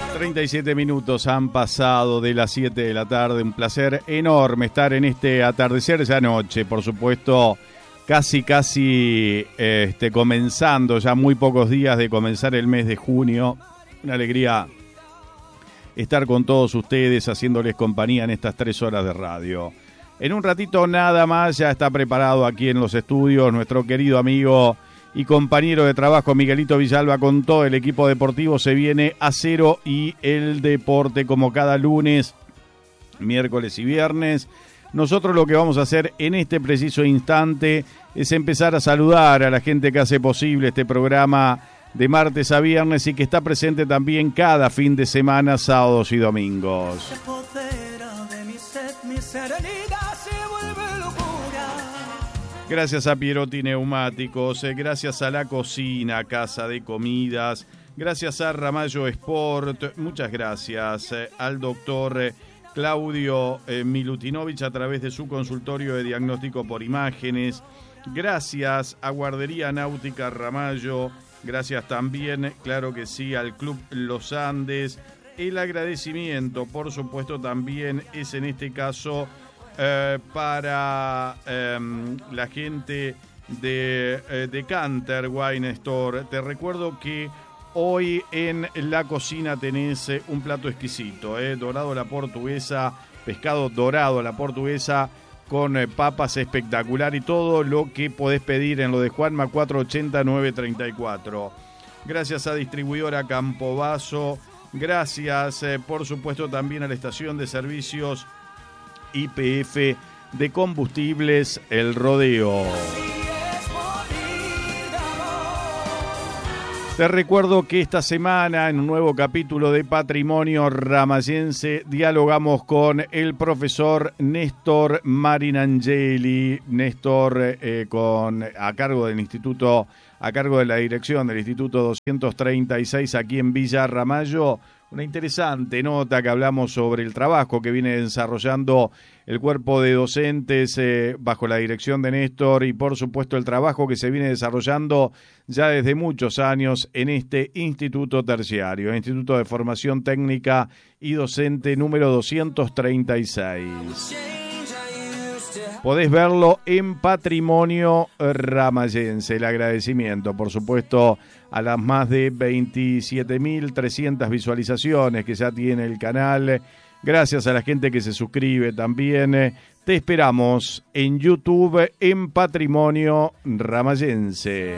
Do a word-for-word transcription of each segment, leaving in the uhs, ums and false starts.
treinta y siete minutos han pasado de las siete de la tarde. Un placer enorme estar en este atardecer esa noche, por supuesto, casi, casi este, comenzando, ya muy pocos días de comenzar el mes de junio. Una alegría estar con todos ustedes, haciéndoles compañía en estas tres horas de radio. En un ratito nada más ya está preparado aquí en los estudios nuestro querido amigo y compañero de trabajo Miguelito Villalba con todo el equipo deportivo. Se viene a cero y el deporte como cada lunes, miércoles y viernes. Nosotros lo que vamos a hacer en este preciso instante es empezar a saludar a la gente que hace posible este programa de martes a viernes y que está presente también cada fin de semana, sábados y domingos. Gracias a Pierotti Neumáticos, eh, gracias a La Cocina, Casa de Comidas, gracias a Ramallo Sport, muchas gracias eh, al doctor eh, Claudio eh, Milutinovich a través de su consultorio de diagnóstico por imágenes, gracias a Guardería Náutica Ramallo, gracias también, claro que sí, al Club Los Andes. El agradecimiento, por supuesto, también es en este caso Eh, para eh, la gente de eh, Decanter Wine Store. Te recuerdo que hoy en la cocina tenés eh, un plato exquisito, eh, dorado a la portuguesa, pescado dorado a la portuguesa con eh, papas espectacular y todo lo que podés pedir en lo de Juanma cuatro ochenta nueve treinta y cuatro. Gracias a Distribuidora Campobasso, gracias eh, por supuesto también a la estación de servicios Y P F de Combustibles El Rodeo. Te recuerdo que esta semana, en un nuevo capítulo de Patrimonio Ramayense, dialogamos con el profesor Néstor Marinangeli. Néstor, eh, con, a cargo del Instituto, a cargo de la dirección del Instituto doscientos treinta y seis aquí en Villa Ramallo. Una interesante nota que hablamos sobre el trabajo que viene desarrollando el cuerpo de docentes eh, bajo la dirección de Néstor y por supuesto el trabajo que se viene desarrollando ya desde muchos años en este instituto terciario, Instituto de Formación Técnica y Docente número doscientos treinta y seis. Podés verlo en Patrimonio Ramayense. El agradecimiento, por supuesto, a las más de veintisiete mil trescientas visualizaciones que ya tiene el canal. Gracias a la gente que se suscribe también. Te esperamos en YouTube en Patrimonio Ramayense.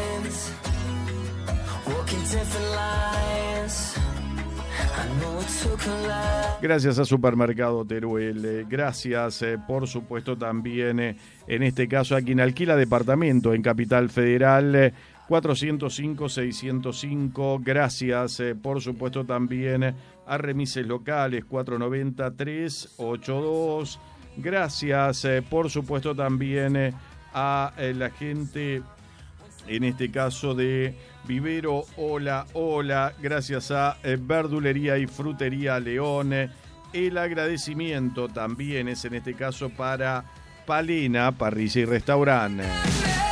Gracias a Supermercado Teruel, gracias eh, por supuesto también eh, en este caso a quien alquila departamento en Capital Federal, eh, cuatrocientos cinco seiscientos cinco, gracias eh, por supuesto también a Remises Locales cuatrocientos noventa trescientos ochenta y dos, gracias eh, por supuesto también eh, a eh, la gente en este caso de Vivero Hola Hola, gracias a eh, Verdulería y Frutería León. El agradecimiento también es en este caso para Palena, Parrilla y Restaurante.